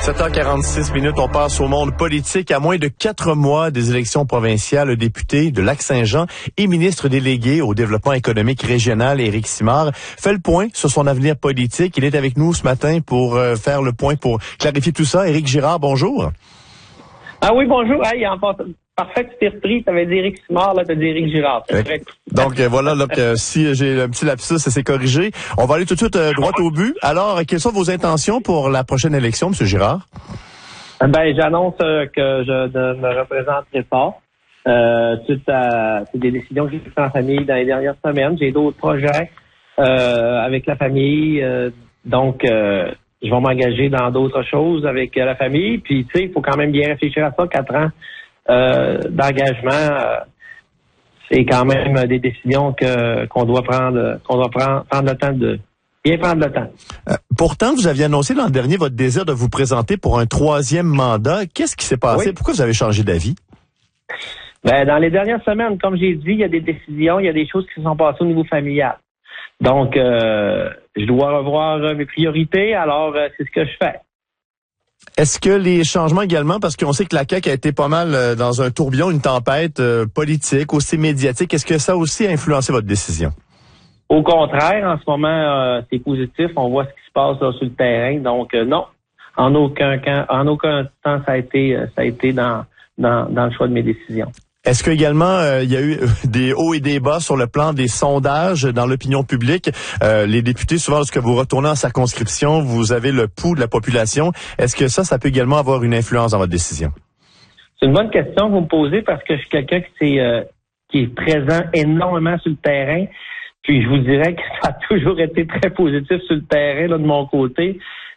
7h46, on passe au monde politique. À moins de 4 mois des élections provinciales, le député de Lac-Saint-Jean et ministre délégué au développement économique régional, Éric Simard, fait le point sur son avenir politique. Il est avec nous ce matin pour faire le point, pour clarifier tout ça. Éric Girard, bonjour. Ah oui, bonjour. Hey, parfait, tu t'es repris. Tu avais dit Éric Simard, là, tu as dit Éric Girard. C'est vrai. Donc voilà, là, si j'ai un petit lapsus, ça s'est corrigé. On va aller tout de suite droit au but. Alors, quelles sont vos intentions pour la prochaine élection, M. Girard? Ben, j'annonce que je ne me représenterai pas. C'est des décisions que j'ai prises en famille dans les dernières semaines. J'ai d'autres projets avec la famille. Donc, je vais m'engager dans d'autres choses avec la famille. Puis, tu sais, il faut quand même bien réfléchir à ça. 4 ans d'engagement, c'est quand même des décisions qu'on doit prendre le temps de bien prendre le temps. Pourtant, vous aviez annoncé l'an dernier votre désir de vous présenter pour un 3e mandat. Qu'est-ce qui s'est passé? Oui. Pourquoi vous avez changé d'avis? Ben, dans les dernières semaines, comme j'ai dit, il y a des décisions, il y a des choses qui se sont passées au niveau familial. Donc, je dois revoir mes priorités, alors c'est ce que je fais. Est-ce que les changements également, parce qu'on sait que la CAQ a été pas mal dans un tourbillon, une tempête politique, aussi médiatique, est-ce que ça a aussi influencé votre décision? Au contraire, en ce moment, c'est positif. On voit ce qui se passe là, sur le terrain. Donc, non, en aucun temps, ça a été dans le choix de mes décisions. Est-ce que également il y a eu des hauts et des bas sur le plan des sondages dans l'opinion publique? Les députés, souvent, lorsque vous retournez en circonscription, vous avez le pouls de la population. Est-ce que ça peut également avoir une influence dans votre décision? C'est une bonne question que vous me posez parce que je suis quelqu'un qui est présent énormément sur le terrain. Puis je vous dirais que ça a toujours été très positif sur le terrain là, de mon côté.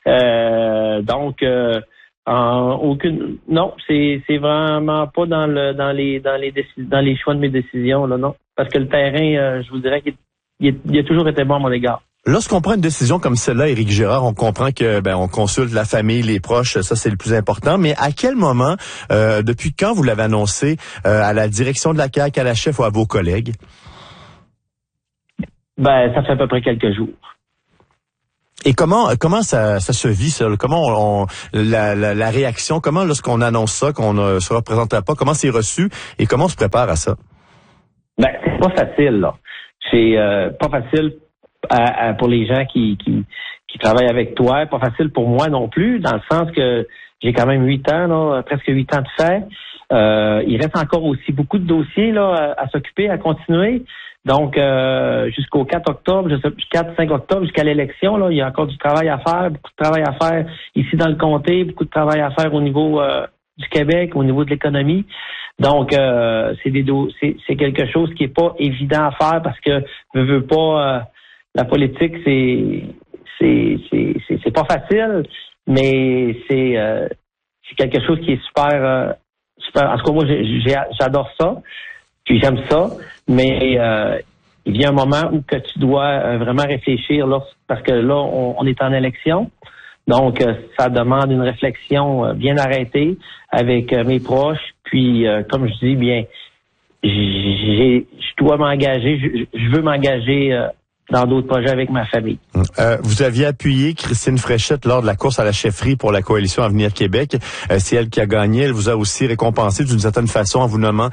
Non, c'est vraiment pas dans les choix de mes décisions là, non, parce que le terrain, je vous dirais qu'il a toujours été bon à mon égard. Lorsqu'on prend une décision comme celle-là, Éric Girard, on comprend que on consulte la famille, les proches, ça c'est le plus important. Mais à quel moment, depuis quand vous l'avez annoncé à la direction de la CAQ, à la chef ou à vos collègues? Ben, ça fait à peu près quelques jours. Et comment ça se vit, ça? Comment la réaction, comment lorsqu'on annonce ça, qu'on ne se représentera pas, comment c'est reçu et comment on se prépare à ça? Ben, c'est pas facile, là. C'est pas facile pour les gens qui travaillent avec toi, pas facile pour moi non plus, dans le sens que j'ai quand même 8 ans, là, presque 8 ans de fait. Il reste encore aussi beaucoup de dossiers là à s'occuper, à continuer. Donc, jusqu'au 4 octobre, 4-5 octobre, jusqu'à l'élection, là, il y a encore du travail à faire, beaucoup de travail à faire ici dans le comté, beaucoup de travail à faire au niveau du Québec, au niveau de l'économie. Donc, c'est quelque chose qui est pas évident à faire parce que veux pas la politique, c'est pas facile, mais c'est quelque chose qui est super. En tout cas, moi, j'adore ça. Puis j'aime ça, mais il vient un moment où que tu dois vraiment réfléchir là, parce que là, on est en élection. Donc, ça demande une réflexion bien arrêtée avec mes proches. Puis, comme je dis, bien, je dois m'engager, je veux m'engager dans d'autres projets avec ma famille. Vous aviez appuyé Christine Fréchette lors de la course à la chefferie pour la coalition Avenir Québec. C'est elle qui a gagné. Elle vous a aussi récompensé d'une certaine façon en vous nommant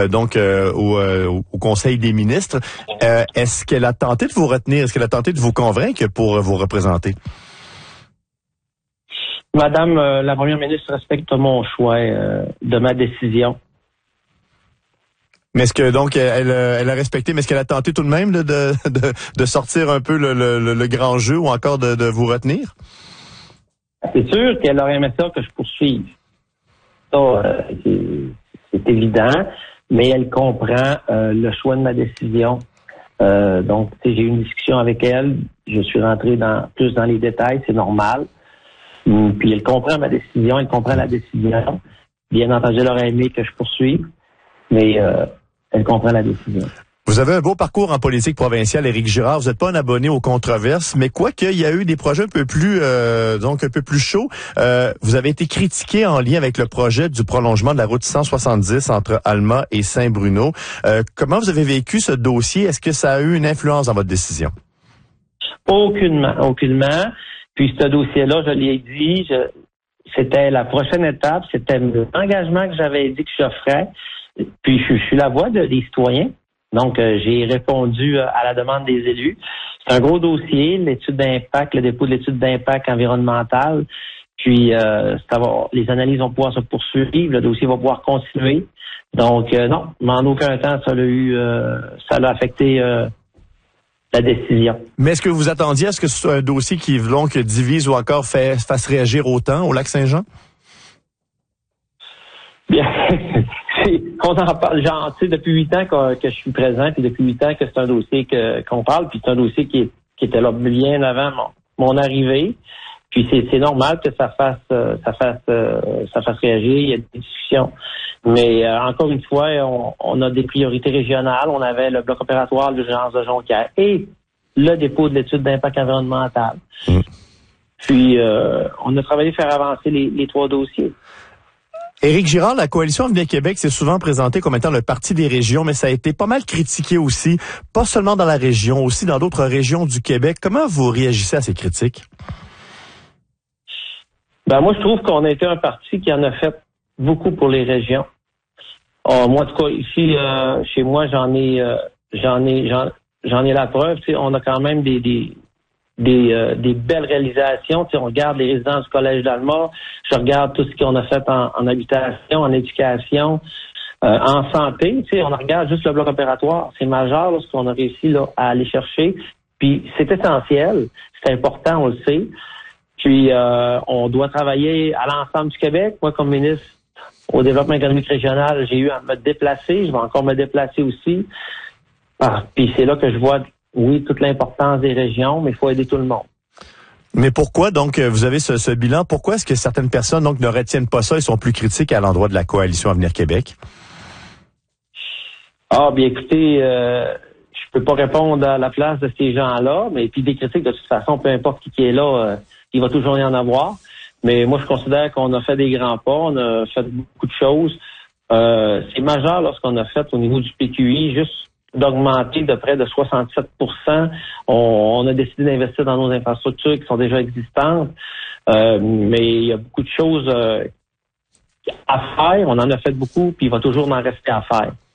au Conseil des ministres. Est-ce qu'elle a tenté de vous retenir? Est-ce qu'elle a tenté de vous convaincre pour vous représenter? Madame la première ministre respecte mon choix de ma décision. Mais est-ce que donc elle a respecté, mais est-ce qu'elle a tenté tout de même de sortir un peu le grand jeu ou encore de vous retenir? C'est sûr qu'elle aurait aimé ça que je poursuive. Ça, c'est évident, mais elle comprend le choix de ma décision. Donc, j'ai eu une discussion avec elle. Je suis rentré plus dans les détails, c'est normal. Puis elle comprend ma décision, elle comprend la décision. Bien entendu, elle aurait aimé que je poursuive, mais elle comprend la décision. Vous avez un beau parcours en politique provinciale, Éric Girard. Vous n'êtes pas un abonné aux controverses, mais quoi qu'il y a eu des projets un peu plus chauds. Vous avez été critiqué en lien avec le projet du prolongement de la route 170 entre Alma et Saint-Bruno. Comment vous avez vécu ce dossier? Est-ce que ça a eu une influence dans votre décision? Aucunement. Puis ce dossier-là, je l'ai dit, c'était la prochaine étape, c'était l'engagement que j'avais dit que j'offrais. Puis je suis la voix des citoyens. Donc, j'ai répondu à la demande des élus. C'est un gros dossier, l'étude d'impact, le dépôt de l'étude d'impact environnemental. Puis, les analyses vont pouvoir se poursuivre, le dossier va pouvoir continuer. Donc, non, mais en aucun temps, ça l'a affecté la décision. Mais est-ce que vous attendiez à ce que ce soit un dossier qui donc divise ou encore fasse réagir autant au Lac-Saint-Jean? Bien, on en parle, genre, tu sais, depuis 8 ans que je suis présent, puis depuis 8 ans que c'est un dossier qu'on parle, puis c'est un dossier qui était là bien avant mon arrivée. Puis c'est normal que ça fasse réagir, il y a des discussions. Mais encore une fois, on a des priorités régionales. On avait le bloc opératoire de l'urgence de Jonquière et le dépôt de l'étude d'impact environnemental. Puis on a travaillé à faire avancer les 3 dossiers. Éric Girard, la Coalition Avenir Québec s'est souvent présentée comme étant le parti des régions, mais ça a été pas mal critiqué aussi, pas seulement dans la région, aussi dans d'autres régions du Québec. Comment vous réagissez à ces critiques? Ben moi, je trouve qu'on a été un parti qui en a fait beaucoup pour les régions. Moi, en tout cas, ici, chez moi, j'en ai la preuve. Tu sais, on a quand même des belles réalisations. Tu sais, on regarde les résidents du Collège d'Alma, je regarde tout ce qu'on a fait en habitation, en éducation, en santé. Tu sais, on regarde juste le bloc opératoire. C'est majeur là, ce qu'on a réussi là, à aller chercher. Puis c'est essentiel, c'est important, on le sait. Puis on doit travailler à l'ensemble du Québec. Moi, comme ministre au développement économique régional, j'ai eu à me déplacer. Je vais encore me déplacer aussi. Puis c'est là que je vois, oui, toute l'importance des régions, mais il faut aider tout le monde. Mais pourquoi, donc, vous avez ce bilan? Pourquoi est-ce que certaines personnes donc ne retiennent pas ça et sont plus critiques à l'endroit de la Coalition Avenir Québec? Bien écoutez, je peux pas répondre à la place de ces gens-là, mais puis des critiques, de toute façon, peu importe qui est là, il va toujours y en avoir. Mais moi, je considère qu'on a fait des grands pas, on a fait beaucoup de choses. C'est majeur lorsqu'on a fait au niveau du PQI, juste d'augmenter de près de 67 %. On a décidé d'investir dans nos infrastructures qui sont déjà existantes. Mais il y a beaucoup de choses à faire. On en a fait beaucoup, puis il va toujours en rester à faire.